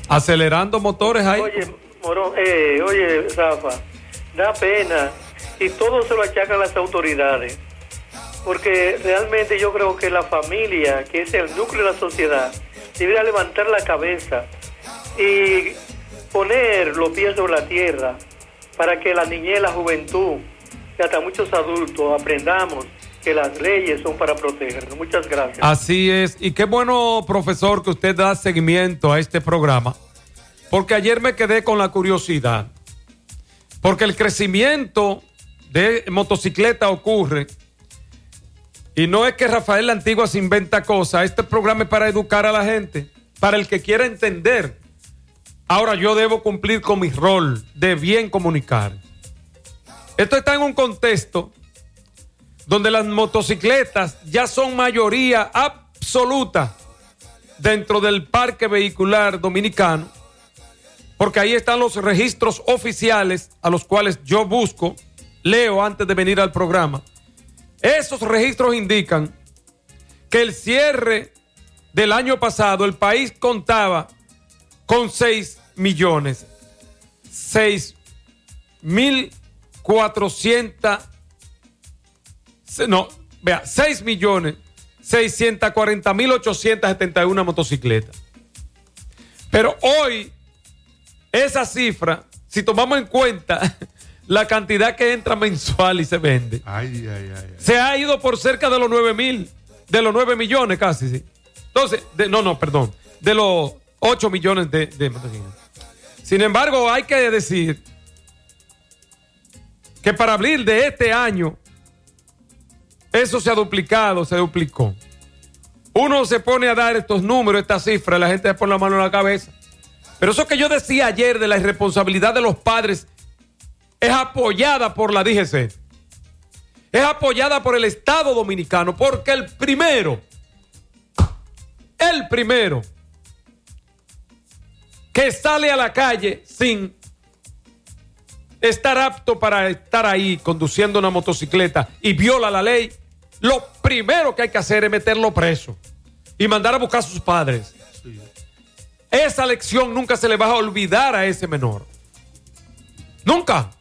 Acelerando motores ahí. Oye, Morón, oye, Rafa, da pena y todo se lo achacan las autoridades. Porque realmente yo creo que la familia, que es el núcleo de la sociedad, debería levantar la cabeza y poner los pies sobre la tierra para que la niñez, la juventud y hasta muchos adultos aprendamos que las leyes son para protegernos. Muchas gracias. Así es. Y qué bueno, profesor, que usted da seguimiento a este programa, porque ayer me quedé con la curiosidad, porque el crecimiento de motocicleta ocurre. Y no es que Rafael La Antigua se inventa cosas. Este programa es para educar a la gente, para el que quiera entender. Ahora yo debo cumplir con mi rol de bien comunicar. Esto está en un contexto donde las motocicletas ya son mayoría absoluta dentro del parque vehicular dominicano, porque ahí están los registros oficiales a los cuales yo busco, leo antes de venir al programa. Esos registros indican que el cierre del año pasado el país contaba con 6.640.871 motocicletas. Pero hoy, esa cifra, si tomamos en cuenta la cantidad que entra mensual y se vende, se ha ido por cerca de los 9.000, de los 9 millones casi, sí. Entonces, de los 8 millones de motocicletas. Sin embargo, hay que decir que para abril de este año, eso se duplicó. Uno se pone a dar estos números, estas cifras, la gente se pone la mano en la cabeza. Pero eso que yo decía ayer de la irresponsabilidad de los padres es apoyada por la DGC. Es apoyada por el Estado Dominicano, porque el primero que sale a la calle sin estar apto para estar ahí conduciendo una motocicleta y viola la ley, lo primero que hay que hacer es meterlo preso y mandar a buscar a sus padres. Sí. Esa lección nunca se le va a olvidar a ese menor. Nunca.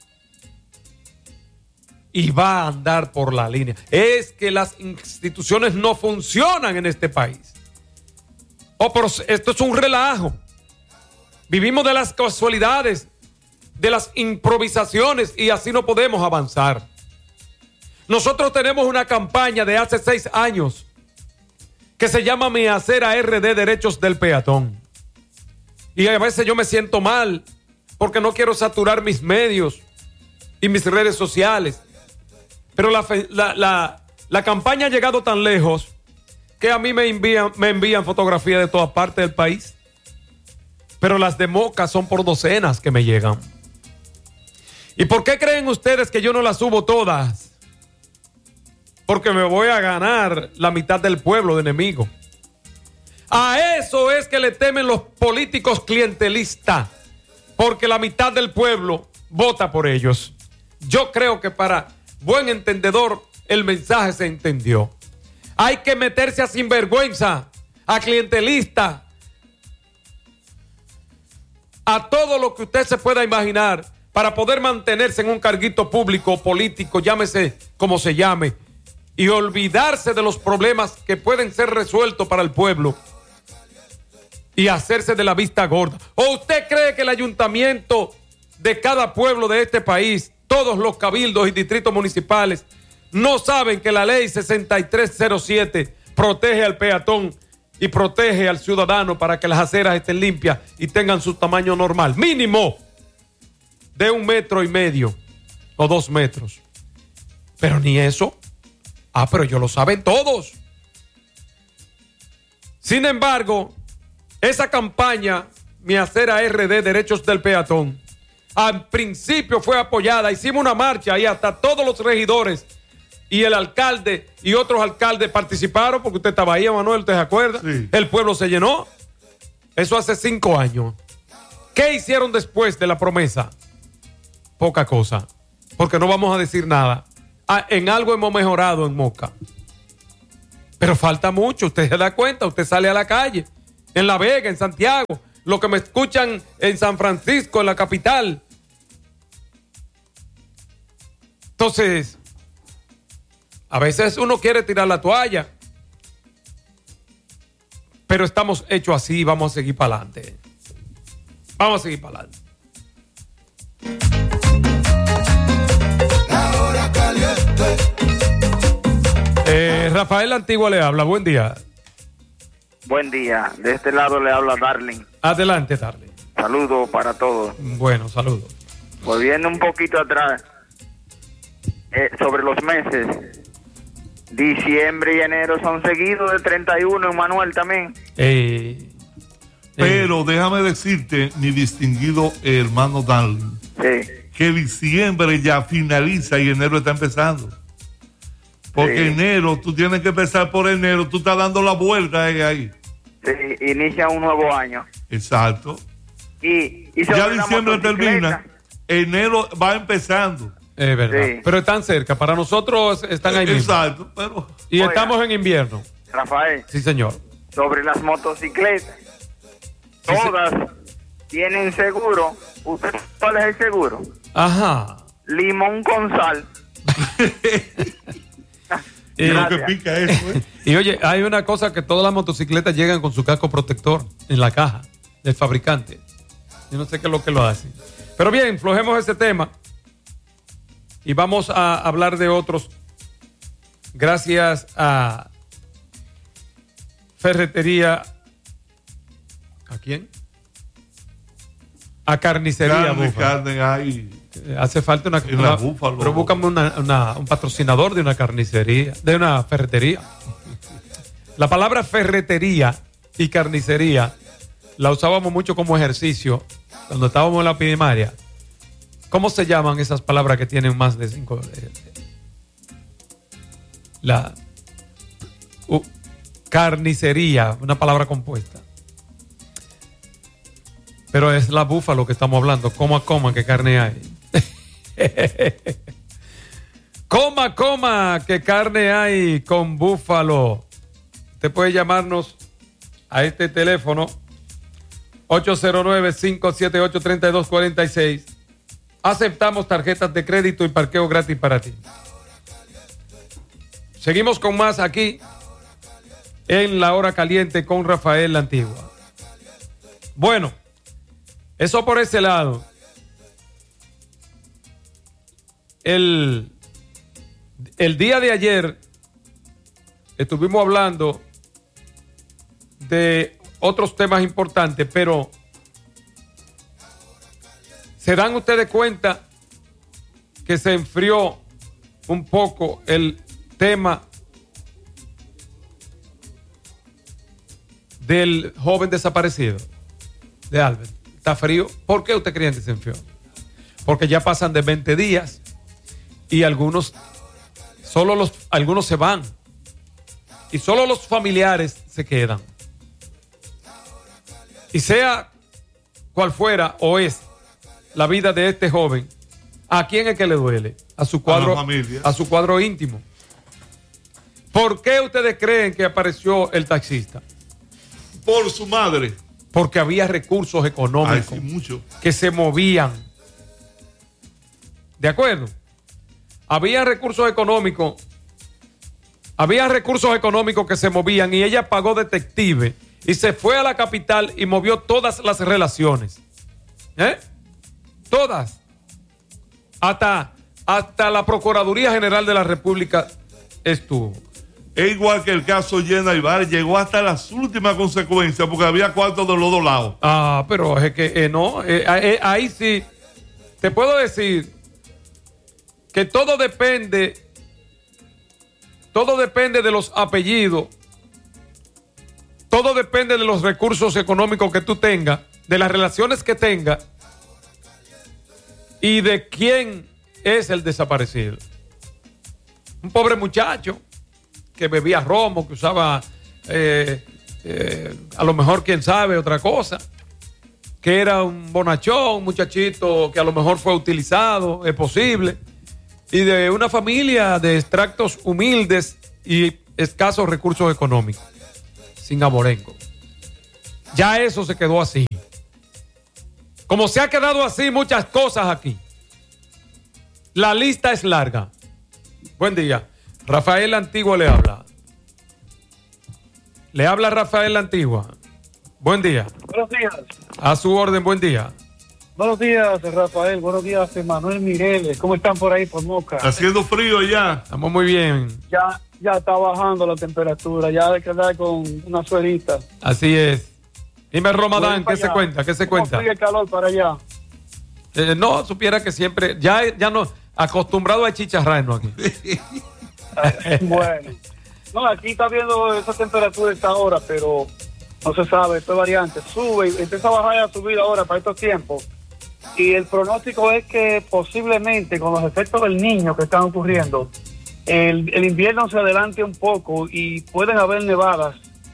Y va a andar por la línea. Es que las instituciones no funcionan en este país. Pero esto es un relajo. Vivimos de las casualidades, de las improvisaciones, y así no podemos avanzar. Nosotros tenemos una campaña de hace 6 años que se llama Mi Acera RD Derechos del Peatón. Y a veces yo me siento mal porque no quiero saturar mis medios y mis redes sociales. Pero la campaña ha llegado tan lejos que a mí me envían fotografías de todas partes del país. Pero las de Moca son por docenas que me llegan. ¿Y por qué creen ustedes que yo no las subo todas? Porque me voy a ganar la mitad del pueblo de enemigo. A eso es que le temen los políticos clientelistas, porque la mitad del pueblo vota por ellos. Yo creo que para buen entendedor el mensaje se entendió. Hay que meterse a sinvergüenza, a clientelista, a todo lo que usted se pueda imaginar para poder mantenerse en un carguito público o político, llámese como se llame, y olvidarse de los problemas que pueden ser resueltos para el pueblo y hacerse de la vista gorda. ¿O usted cree que el ayuntamiento de cada pueblo de este país, todos los cabildos y distritos municipales, no saben que la ley 6307 protege al peatón y protege al ciudadano para que las aceras estén limpias y tengan su tamaño normal, mínimo de 1,5 metros o 2 metros? Pero ni eso. Pero ellos lo saben todos. Sin embargo, esa campaña, Mi Acera RD Derechos del Peatón, al principio fue apoyada. Hicimos una marcha y hasta todos los regidores y el alcalde y otros alcaldes participaron, porque usted estaba ahí, Manuel, ¿usted se acuerda? Sí. El pueblo se llenó. Eso hace 5 años. ¿Qué hicieron después de la promesa? Poca cosa, porque no vamos a decir nada. En algo hemos mejorado en Moca, pero falta mucho. Usted se da cuenta, usted sale a la calle, en La Vega, en Santiago, los que me escuchan en San Francisco, en la capital. Entonces, a veces uno quiere tirar la toalla, pero estamos hechos así, vamos a seguir para adelante. Vamos a seguir para adelante. Rafael Antigua le habla, buen día. Buen día, de este lado le habla Darling. Adelante, Darling. Saludos para todos. Bueno, saludos. Volviendo un poquito atrás, sobre los meses, diciembre y enero son seguidos de 31, Manuel también. Pero déjame decirte, mi distinguido hermano Darling, Sí. que diciembre ya finaliza y enero está empezando. Porque Sí. enero, tú tienes que empezar por enero, tú estás dando la vuelta ahí. Sí, inicia un nuevo año. Exacto. Y Ya sobre la diciembre motocicleta, termina, enero va empezando. Es verdad. Sí. Pero están cerca, para nosotros están ahí mismo. Exacto, pero Y Oiga. estamos en invierno. Rafael, Sí, señor. sobre las motocicletas, Sí, todas tienen seguro. ¿Usted sabe cuál es el seguro? Ajá. Limón con sal. Y, lo que Gracias. pica eso, ¿eh? y oye, hay una cosa que todas las motocicletas llegan con su casco protector en la caja del fabricante. Yo no sé qué es lo que lo hace. Pero bien, flojemos ese tema y vamos a hablar de otros. Gracias a Ferretería. ¿A quién? A Carnicería Búfalo. Carne ahí. Hace falta En la Búfalo. pero búscame un patrocinador de una carnicería, de una ferretería. La palabra ferretería y carnicería la usábamos mucho como ejercicio cuando estábamos en la primaria. ¿Cómo se llaman esas palabras que tienen más de 5? Carnicería, una palabra compuesta. Pero es la Búfalo que estamos hablando. Coma, ¿qué carne hay? Coma, ¿qué carne hay con Búfalo? Usted puede llamarnos a este teléfono 809-578-3246. Aceptamos tarjetas de crédito y parqueo gratis para ti. Seguimos con más aquí en La Hora Caliente con Rafael La Antigua. Bueno, eso por ese lado. El día de ayer estuvimos hablando de otros temas importantes, pero ¿se dan ustedes cuenta que se enfrió un poco el tema del joven desaparecido de Albert? ¿Está frío? ¿Por qué usted cree que se enfrió? Porque ya pasan de 20 días y algunos se van y solo los familiares se quedan. Y sea cual fuera o es la vida de este joven, ¿a quién es que le duele? A su cuadro, a la familia. a su cuadro íntimo. ¿Por qué ustedes creen que apareció el taxista? Por su madre. Porque había recursos económicos. Ay, sí, mucho. Que se movían. ¿De acuerdo? Había recursos económicos que se movían y ella pagó detective y se fue a la capital y movió todas las relaciones. Todas. Hasta la Procuraduría General de la República estuvo. Es igual que el caso Llena Ibar, llegó hasta las últimas consecuencias porque había cuartos de los dos lados. Ah, pero es que no, ahí sí, te puedo decir que todo depende de los apellidos, todo depende de los recursos económicos que tú tengas, de las relaciones que tengas y de quién es el desaparecido. Un pobre muchacho que bebía romo, que usaba a lo mejor, quién sabe, otra cosa, que era un bonachón, un muchachito que a lo mejor fue utilizado, es posible, y de una familia de extractos humildes y escasos recursos económicos, sin abolengo. Ya eso se quedó así. Como se ha quedado así muchas cosas aquí. La lista es larga. Buen día. Rafael Antigua le habla. Le habla Rafael Antigua. Buen día. Buenos días. A su orden, buen día. Buenos días, Rafael. Buenos días, Manuel Mireles. ¿Cómo están por ahí, por Moca? Haciendo frío ya. Estamos muy bien. Ya está bajando la temperatura. Ya hay que andar con una suelita. Así es. Dime, Romadán, ¿qué se cuenta? ¿Qué se cuenta? ¿Cómo sigue el calor para allá? No, supiera que siempre, ya no, acostumbrado a chicharrarnos aquí. Bueno. No, aquí está viendo esa temperatura esta hora, pero no se sabe, esto es variante. Sube, empieza a bajar y a subir ahora para estos tiempos. Y el pronóstico es que posiblemente con los efectos del Niño que están ocurriendo, el invierno se adelante un poco y pueden haber nevadas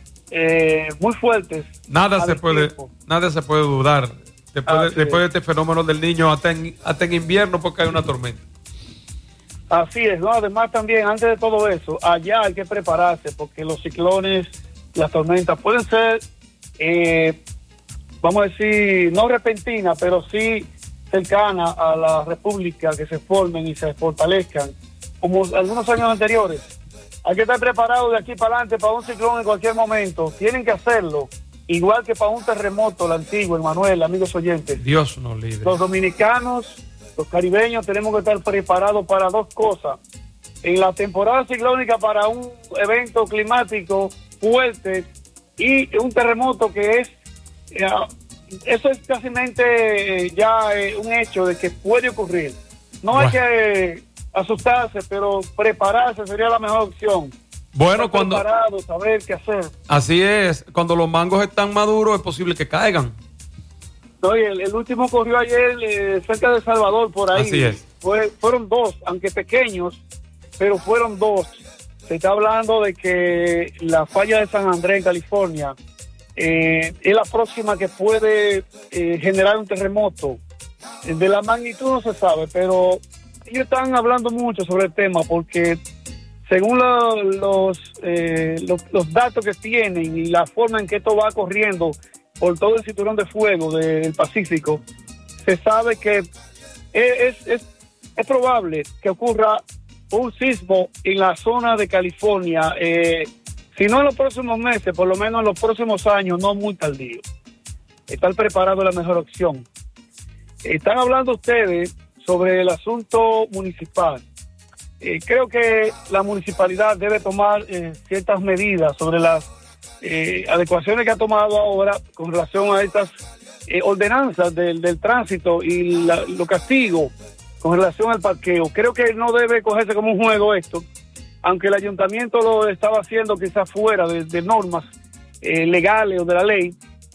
muy fuertes. Nada se puede dudar después de este fenómeno del Niño hasta en invierno, porque hay una tormenta. Así es, ¿no? Además también, antes de todo eso, allá hay que prepararse porque los ciclones, las tormentas pueden ser, vamos a decir, no repentinas, pero sí cercanas a la república, que se formen y se fortalezcan, como algunos años anteriores. Hay que estar preparado de aquí para adelante para un ciclón en cualquier momento. Tienen que hacerlo, igual que para un terremoto, el antiguo, Manuel, amigos oyentes. Dios nos libre. Los dominicanos, los caribeños, tenemos que estar preparados para dos cosas. En la temporada ciclónica, para un evento climático fuerte y un terremoto que es, eso es casi ya un hecho de que puede ocurrir. No hay que asustarse, pero prepararse sería la mejor opción. Bueno, estar cuando preparado, saber qué hacer. Así es, cuando los mangos están maduros es posible que caigan. No, y el último ocurrió ayer cerca de Salvador, por ahí. Así es. Fueron dos, aunque pequeños, pero fueron dos. Se está hablando de que la falla de San Andrés, en California, es la próxima que puede generar un terremoto. De la magnitud no se sabe, pero ellos están hablando mucho sobre el tema porque según los datos que tienen y la forma en que esto va corriendo por todo el cinturón de fuego del Pacífico, se sabe que es probable que ocurra un sismo en la zona de California, si no en los próximos meses, por lo menos en los próximos años, no muy tardío. Estar preparado es la mejor opción. Están hablando ustedes sobre el asunto municipal. Creo que la municipalidad debe tomar ciertas medidas sobre las adecuaciones que ha tomado ahora con relación a estas ordenanzas del tránsito y los castigos con relación al parqueo. Creo que no debe cogerse como un juego esto, aunque el ayuntamiento lo estaba haciendo quizás fuera de normas legales o de la ley.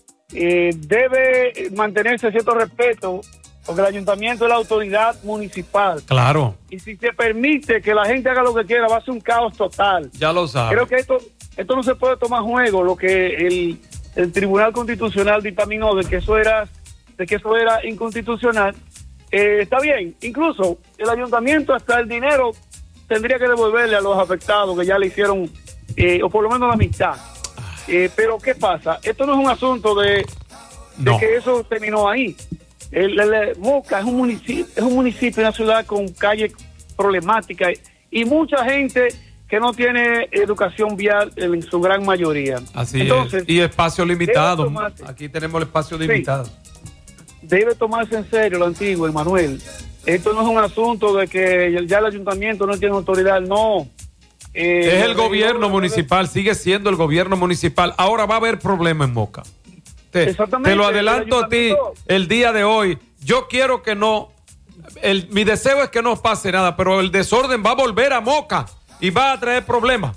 Debe mantenerse cierto respeto, porque el ayuntamiento es la autoridad municipal. Claro. Y si se permite que la gente haga lo que quiera, va a ser un caos total. Ya lo sabe. Creo que esto no se puede tomar juego, lo que el Tribunal Constitucional dictaminó de que eso era inconstitucional. Está bien, incluso el ayuntamiento hasta el dinero tendría que devolverle a los afectados que ya le hicieron, o por lo menos la mitad. Pero ¿qué pasa? Esto no es un asunto de que eso terminó ahí. Moca es un municipio, una ciudad con calles problemáticas y mucha gente que no tiene educación vial en su gran mayoría. Así es. Y espacio limitado. Aquí tenemos el espacio limitado. Debe tomarse en serio lo antiguo, Emanuel. Esto no es un asunto de que ya el ayuntamiento no tiene autoridad, no. Es el gobierno municipal, sigue siendo el gobierno municipal. Ahora va a haber problemas en Moca. Te lo adelanto a ti el día de hoy. Yo quiero que mi deseo es que no pase nada, pero el desorden va a volver a Moca y va a traer problemas.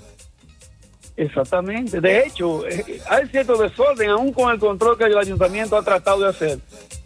Exactamente. De hecho, hay cierto desorden, aún con el control que el ayuntamiento ha tratado de hacer.